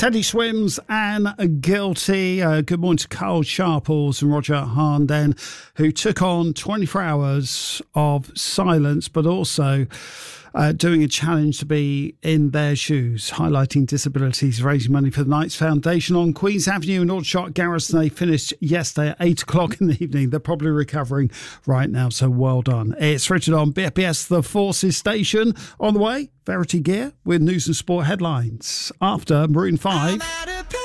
Teddy Swims and Guilty. Good morning to Carl Sharples and Roger Harnden, who took on 24 hours of silence, but also doing a challenge to be in their shoes, highlighting disabilities, raising money for the Knights Foundation on Queen's Avenue in Aldershot. Garrison, they finished yesterday at 8 o'clock in the evening. They're probably recovering right now, so well done. It's Richard on BFBS, the Forces Station. On the way, Verity Gear with news and sport headlines. After Maroon 5.